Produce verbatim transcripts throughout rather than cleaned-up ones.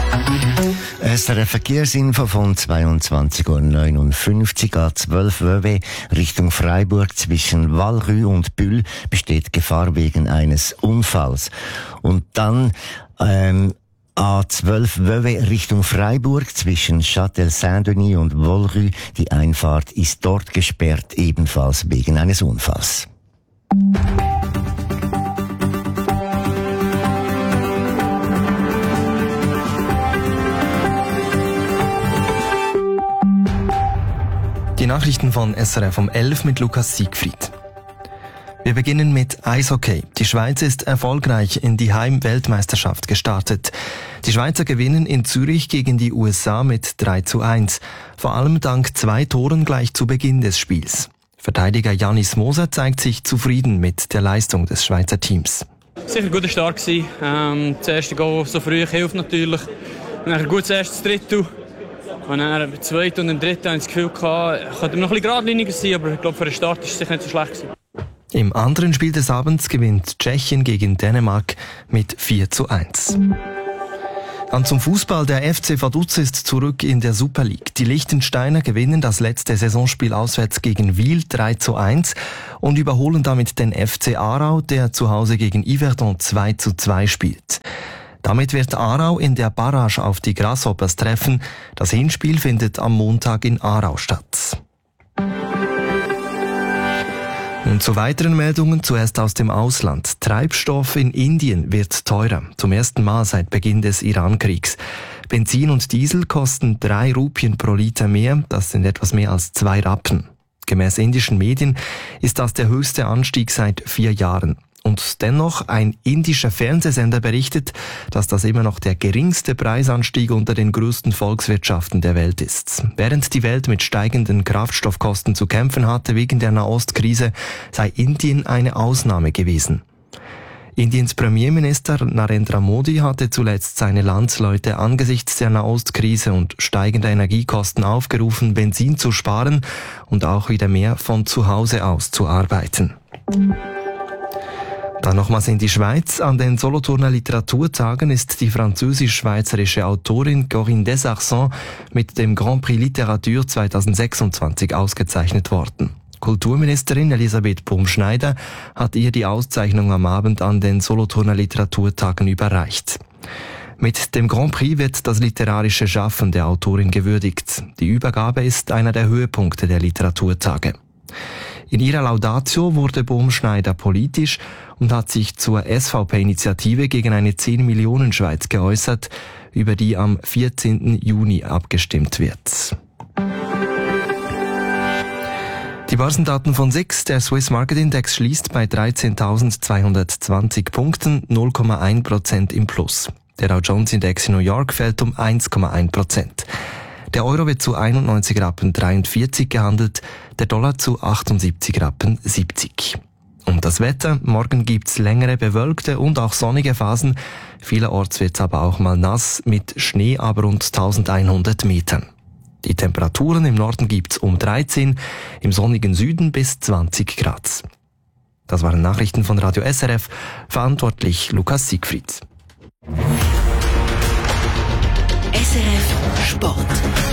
Es ist eine Verkehrsinfo von zweiundzwanzig Uhr neunundfünfzig A zwölf W W Richtung Freiburg. Zwischen Valrue und Bulle besteht Gefahr wegen eines Unfalls. Und dann ähm, A zwölf W W Richtung Freiburg zwischen Châtel-Saint-Denis und Valrue. Die Einfahrt ist dort gesperrt, ebenfalls wegen eines Unfalls. Die Nachrichten von S R F um elf mit Lukas Siegfried. Wir beginnen mit Eishockey. Die Schweiz ist erfolgreich in die Heim-Weltmeisterschaft gestartet. Die Schweizer gewinnen in Zürich gegen die U S A mit drei zu eins. Vor allem dank zwei Toren gleich zu Beginn des Spiels. Verteidiger Janis Moser zeigt sich zufrieden mit der Leistung des Schweizer Teams. Sicher ein guter Start gewesen. Ähm, das erste Goal so früh hilft natürlich. Und dann ein gutes erstes Drittel. Und dann im zweiten und im dritten hatte ich das Gefühl, es könnte noch ein bisschen geradliniger sein, aber ich glaube, für den Start war es sicher nicht so schlecht gewesen. Im anderen Spiel des Abends gewinnt Tschechien gegen Dänemark mit vier zu eins. Dann zum Fußball. Der F C Vaduz ist zurück in der Super League. Die Liechtensteiner gewinnen das letzte Saisonspiel auswärts gegen Wil drei zu eins und überholen damit den F C Aarau, der zu Hause gegen Yverdon zwei zu zwei spielt. Damit wird Aarau in der Barrage auf die Grasshoppers treffen. Das Hinspiel findet am Montag in Aarau statt. Und zu weiteren Meldungen zuerst aus dem Ausland. Treibstoff in Indien wird teurer. Zum ersten Mal seit Beginn des Iran-Kriegs. Benzin und Diesel kosten drei Rupien pro Liter mehr. Das sind etwas mehr als zwei Rappen. Gemäß indischen Medien ist das der höchste Anstieg seit vier Jahren. Und dennoch, ein indischer Fernsehsender berichtet, dass das immer noch der geringste Preisanstieg unter den größten Volkswirtschaften der Welt ist. Während die Welt mit steigenden Kraftstoffkosten zu kämpfen hatte wegen der Nahostkrise, sei Indien eine Ausnahme gewesen. Indiens Premierminister Narendra Modi hatte zuletzt seine Landsleute angesichts der Nahostkrise und steigender Energiekosten aufgerufen, Benzin zu sparen und auch wieder mehr von zu Hause aus zu arbeiten. Dann nochmals in die Schweiz. An den Solothurner Literaturtagen ist die französisch-schweizerische Autorin Corinne Desarcens mit dem Grand Prix Literatur zweitausendsechsundzwanzig ausgezeichnet worden. Kulturministerin Elisabeth Bumschneider hat ihr die Auszeichnung am Abend an den Solothurner Literaturtagen überreicht. Mit dem Grand Prix wird das literarische Schaffen der Autorin gewürdigt. Die Übergabe ist einer der Höhepunkte der Literaturtage. In ihrer Laudatio wurde Bumschneider politisch und hat sich zur S V P-Initiative gegen eine zehn Millionen Schweiz geäußert, über die am vierzehnten Juni abgestimmt wird. Die Börsendaten von S I X. Der Swiss Market Index schließt bei dreizehntausendzweihundertzwanzig Punkten, null Komma eins Prozent im Plus. Der Dow Jones Index in New York fällt um eins Komma eins Prozent. Der Euro wird zu einundneunzig Rappen dreiundvierzig gehandelt, der Dollar zu achtundsiebzig Rappen siebzig. Und das Wetter: Morgen gibt's längere bewölkte und auch sonnige Phasen. Vielerorts wird's aber auch mal nass, mit Schnee aber rund eintausendeinhundert Metern. Die Temperaturen im Norden gibt's um dreizehn, im sonnigen Süden bis zwanzig Grad. Das waren Nachrichten von Radio S R F, verantwortlich Lukas Siegfried. S R F Sport.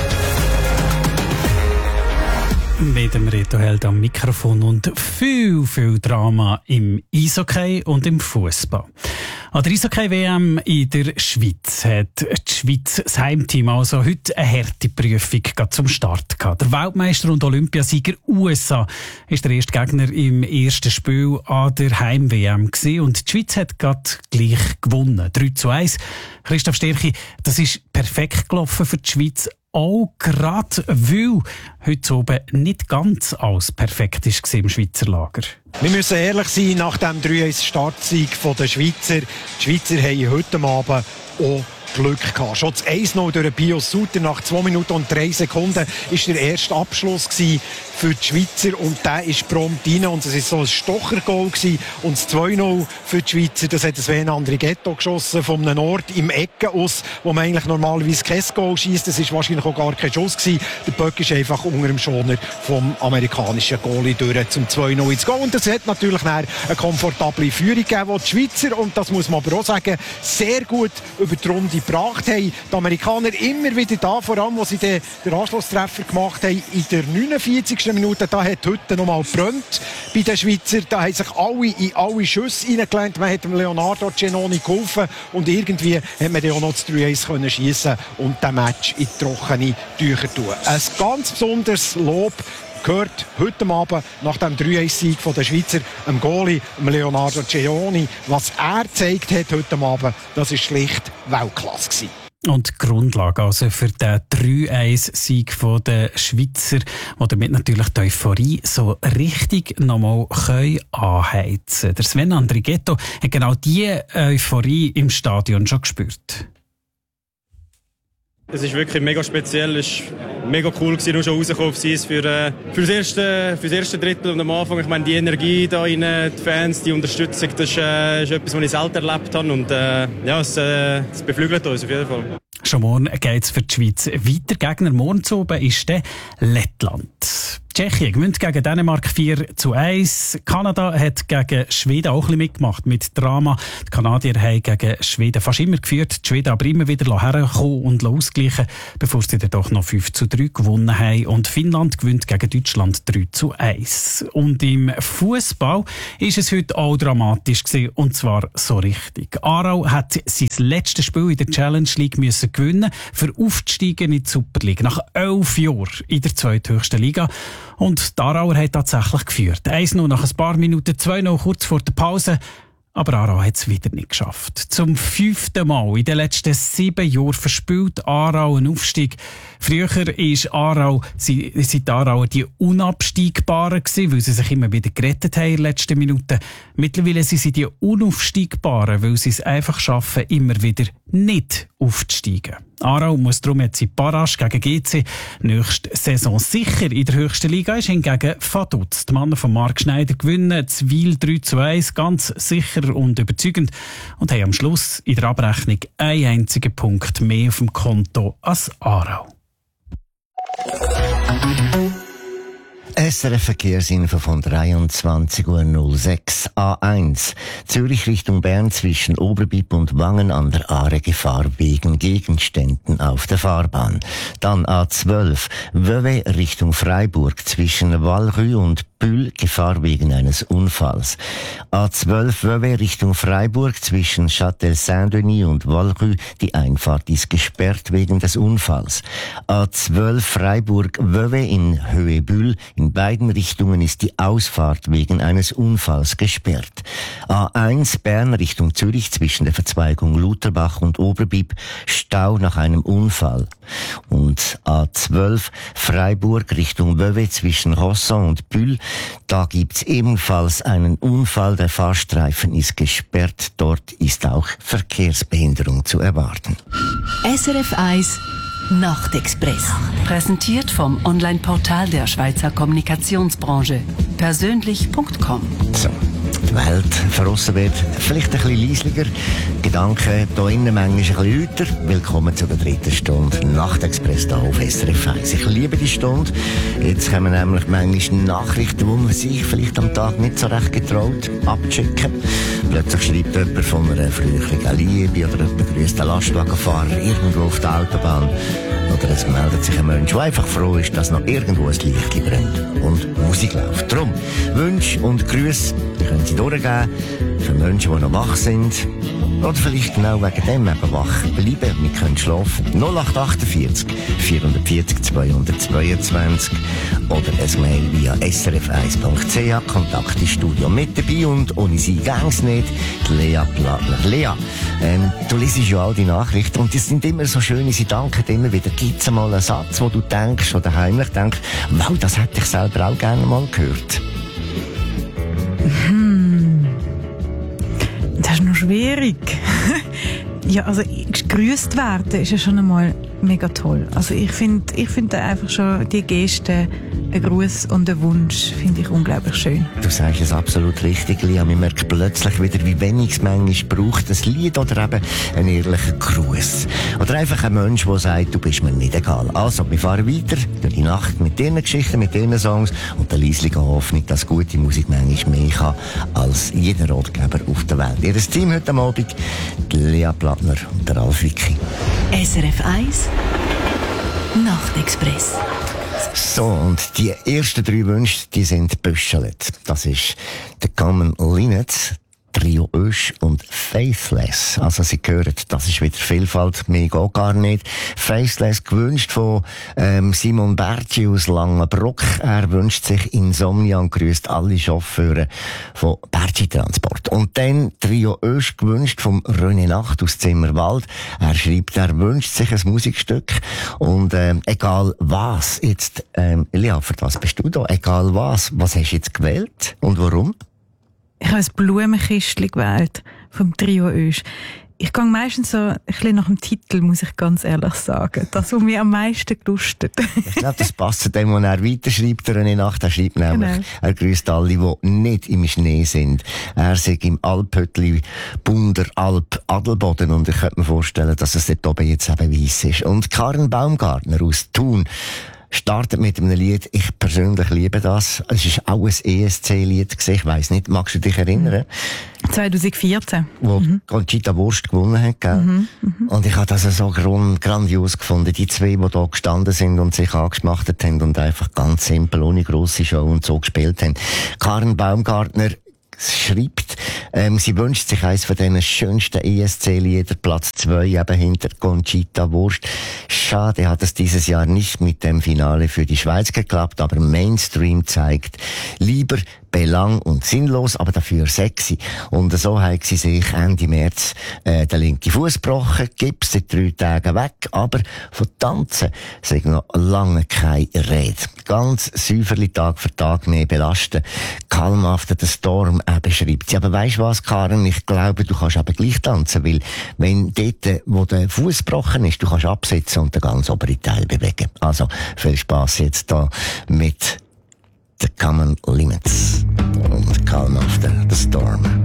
Mit dem Reto Held am Mikrofon und viel, viel Drama im Eishockey und im Fußball. An der Eishockey-W M in der Schweiz hat die Schweiz, das Heimteam, also heute eine harte Prüfung zum Start gehabt. Der Weltmeister und Olympiasieger U S A ist der erste Gegner im ersten Spiel an der Heim-W M gewesen und die Schweiz hat gerade gleich gewonnen. drei zu eins. Christoph Stärchi, das ist perfekt gelaufen für die Schweiz. Auch gerade, weil heute oben nicht ganz alles perfekt war im Schweizer Lager. Wir müssen ehrlich sein, nach dem drei eins Startsieg der Schweizer. Die Schweizer haben heute Abend auch Glück gehabt. Schon das eins null durch Pius Suter nach zwei Minuten und drei Sekunden war der erste Abschluss für die Schweizer und der ist prompt rein und es war so ein Stochergoal gewesen. Und das zwei null für die Schweizer, das hat Sven Andrighetto geschossen von einem Ort im Ecken aus, wo man eigentlich normalerweise kein Goal schiesst. Das war wahrscheinlich auch gar kein Schuss gewesen. Der Böck ist einfach unter dem Schoner vom amerikanischen Goalie durch zum zwei null ins Goal. Und das hat natürlich eine komfortable Führung gegeben, die die Schweizer, und das muss man aber auch sagen, sehr gut über die Runde gebracht haben. Die Amerikaner immer wieder da, vor allem, wo sie den, den Anschlusstreffer gemacht haben. In der neunundvierzigsten Minute, da hat heute nochmal gebrannt bei den Schweizer. Da haben sich alle in alle Schüsse reingelegt. Man hat dem Leonardo Cenoni geholfen und irgendwie hat man dann auch noch das drei eins können schiessen und den Match in trockene Tücher tun. Ein ganz besonderes Lob gehört heute Abend nach dem drei eins Sieg der Schweizer dem Goalie, dem Leonardo Cenoni. Was er gezeigt hat heute Abend, das war schlicht Weltklasse gewesen. Und die Grundlage also für den drei eins Sieg der Schweizer, die damit natürlich die Euphorie so richtig nochmal anheizen können. Der Sven Andrighetto hat genau diese Euphorie im Stadion schon gespürt. Es ist wirklich mega speziell, es war mega cool gewesen, nur schon rausgekommen auf Eis für, äh, für, das erste, für das erste Drittel und am Anfang. Ich meine, die Energie da rein, die Fans, die Unterstützung, das ist, äh, ist etwas, was ich selten erlebt habe und äh, ja, es, äh, es beflügelt uns auf jeden Fall. Schon morgen geht es für die Schweiz weiter. Gegner morgen zu oben ist der Lettland. Tschechien gewinnt gegen Dänemark vier zu eins. Kanada hat gegen Schweden auch ein bisschen mitgemacht mit Drama. Die Kanadier haben gegen Schweden fast immer geführt. Die Schweden aber immer wieder herkommen und ausgleichen, bevor sie dann doch noch fünf zu drei gewonnen haben. Und Finnland gewinnt gegen Deutschland drei zu eins. Und im Fußball ist es heute auch dramatisch gewesen, und zwar so richtig. Aarau hat sein letztes Spiel in der Challenge League müssen gewinnen, für aufzusteigen in die Super League. Nach elf Jahren in der zweithöchsten Liga. Und die Aarauer haben tatsächlich geführt. eins null nach ein paar Minuten, zwei null kurz vor der Pause. Aber Aarau hat es wieder nicht geschafft. Zum fünften Mal in den letzten sieben Jahren verspielt Aarau einen Aufstieg. Früher ist Aarau, sind die Aarauer die Unabsteigbaren gewesen, weil sie sich immer wieder gerettet haben in den letzten Minuten. Mittlerweile sind sie die Unaufsteigbaren, weil sie es einfach schaffen, immer wieder nicht aufzusteigen. Aarau muss darum jetzt in Barrage gegen G C nächste Saison sicher in der höchsten Liga ist. Hingegen Vaduz, die Männer von Marc Schneider, gewinnen Zwil drei zu eins, ganz sicher und überzeugend und haben am Schluss in der Abrechnung einen einzigen Punkt mehr auf dem Konto als Aarau. S R F-Verkehrsinfo von dreiundzwanzig Uhr null sechs A eins. Zürich Richtung Bern zwischen Oberbipp und Wangen an der Aare Gefahr wegen Gegenständen auf der Fahrbahn. Dann A zwölf Vevey Richtung Freiburg zwischen Valrue und Bühl Gefahr wegen eines Unfalls. A zwölf Vevey Richtung Freiburg zwischen Châtel-Saint-Denis und Valrue. Die Einfahrt ist gesperrt wegen des Unfalls. A zwölf Freiburg Vevey in Höhe Bühl. In beiden Richtungen ist die Ausfahrt wegen eines Unfalls gesperrt. A eins Bern Richtung Zürich zwischen der Verzweigung Lutherbach und Oberbipp. Stau nach einem Unfall. Und A zwölf Freiburg Richtung Vevey zwischen Rosson und Bühl. Da gibt's ebenfalls einen Unfall. Der Fahrstreifen ist gesperrt. Dort ist auch Verkehrsbehinderung zu erwarten. S R F eins Nachtexpress. Präsentiert vom Online-Portal der Schweizer Kommunikationsbranche. persönlich punkt com. So, die Welt verrossen wird vielleicht ein bisschen leislicher. Gedanken hier innen manchmal ein bisschen lauter. Willkommen zu der dritten Stunde Nachtexpress hier auf S R F eins. Ich liebe die Stunde. Jetzt kommen nämlich manchmal Nachrichten, wo man sich vielleicht am Tag nicht so recht getraut abchecken. Plötzlich schreibt jemand von einer früheren Liebe oder jemand grüßt einen Lastwagenfahrer irgendwo auf der Autobahn. Oder es meldet sich ein Mensch, der einfach froh ist, dass noch irgendwo ein Licht brennt und Musik läuft. Darum, Wünsche und Grüße, die können Sie durchgeben für Menschen, die noch wach sind. Oder vielleicht genau wegen dem eben wach bleiben. Wir können schlafen. null acht achtundvierzig vierhundertvierzig zweihundertzweiundzwanzig oder ein Mail via s r f eins punkt c h. Kontakt ins Studio mit dabei und ohne Sie gäng's nicht. Die Lea Plattler. Lea, ähm, du liest ja all die Nachrichten und die sind immer so schön, sie danken immer wieder. Gibt's mal einen Satz, wo du denkst oder heimlich denkst, wow, das hätte ich selber auch gerne mal gehört? Hm. Das ist noch schwierig. Ja, also gegrüßt werden ist ja schon einmal mega toll. Also ich finde ich find einfach schon die Geste ein Gruß und ein Wunsch finde ich unglaublich schön. Du sagst es absolut richtig, Lia. Man merkt plötzlich wieder, wie wenig es manchmal braucht, ein Lied oder eben einen ehrlichen Gruß. Oder einfach ein Mensch, der sagt, du bist mir nicht egal. Also, wir fahren weiter durch die Nacht mit diesen Geschichten, mit diesen Songs und der leislichen Hoffnung, dass gute Musik manchmal mehr kann als jeder Ratgeber auf der Welt. Ihr Team heute Abend, die Lea Plattner und der Ralf Wicki. S R F eins Nachtexpress. So, und die ersten drei Wünsche, die sind büschelt. Das ist der Common Linnet, Trio Ösch und Faithless. Also, Sie hören, das ist wieder Vielfalt, mehr geht gar nicht. Faithless gewünscht von ähm, Simon Bertschi aus Langenbruck. Er wünscht sich Insomnia und grüßt alle Chauffeure von Bertschi Transport. Und dann Trio Ösch gewünscht vom René Nacht aus Zimmerwald. Er schreibt, er wünscht sich ein Musikstück. Und ähm, egal was, jetzt, ähm, Elia, für was bist du da? Egal was, was hast du jetzt gewählt und warum? Ich habe ein Blumenkistchen gewählt vom Trio Ösch. Ich gehe meistens so ein bisschen nach dem Titel, muss ich ganz ehrlich sagen. Das, was mir am meisten gelustet. Ich glaube, das passt zu dem, was er weiterschreibt, der René Nacht. Er schreibt nämlich, genau. Er grüßt alle, die nicht im Schnee sind. Er sagt im Alphüttli Bunder Alp Adelboden und ich könnte mir vorstellen, dass es dort oben jetzt eben weiss ist. Und Karen Baumgartner aus Thun startet mit einem Lied, ich persönlich liebe das. Es ist auch ein E S C-Lied. Ich weiss nicht, magst du dich erinnern? zwanzig vierzehn. Wo mhm. Conchita Wurst gewonnen hat, gell? Mhm. Mhm. Und ich habe das so grandios gefunden. Die zwei, die da gestanden sind und sich angeschmachtet haben und einfach ganz simpel, ohne grosse Show und so gespielt haben. Karen Baumgartner schreibt, ähm, sie wünscht sich eines von diesen schönsten E S C-Lieder, Platz zwei, eben hinter Conchita Wurst. Schade hat es dieses Jahr nicht mit dem Finale für die Schweiz geklappt, aber Mainstream zeigt lieber belang und sinnlos, aber dafür sexy. Und so hat sie sich Ende März äh, den linken Fuß gebrochen, Gips seit drei Tagen weg, aber von Tanzen sei noch lange keine Rede. Ganz säuferlich Tag für Tag mehr belasten. Calmhafter der Storm äh, beschreibt sie. Aber weisst was, Karen, ich glaube, du kannst eben gleich tanzen, weil wenn dort, wo der Fuß gebrochen ist, du kannst absetzen und den ganz oberen Teil bewegen. Also, viel Spass jetzt da mit The Common Limits und Calm After the Storm.